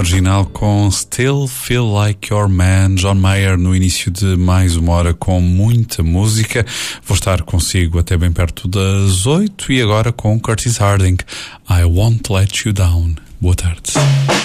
Marginal com Still Feel Like Your Man, John Mayer, no início de mais uma hora com muita música. Vou estar consigo até bem perto das 8 e agora com Curtis Harding, I Won't Let You Down. Boa tarde.